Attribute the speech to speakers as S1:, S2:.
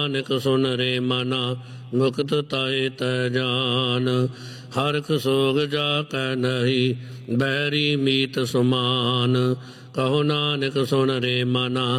S1: ਨਾਨਕ ਸੁਨ ਰੇ ਮਨਾ ਮੁਕਤ ਤਾਏ ਤੈ ਜਾਨ। ਹਰਖ ਸੋਗ ਜਾ ਕੈ ਨਹੀਂ ਬੈਰੀ ਮੀਤ ਸੁਮਾਨ। ਕਹੋ ਨਾਨਕ ਸੁਨ ਰੇ ਮਨਾ